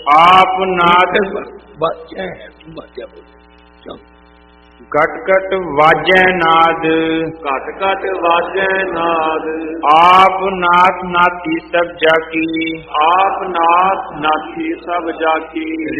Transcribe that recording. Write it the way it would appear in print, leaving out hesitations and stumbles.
आप नाथ घट घट वाजै नाद, घट घट वाजै नाद। आप नाथ नाथी सब जाकी, आप नाथ नाथी सब जाकी।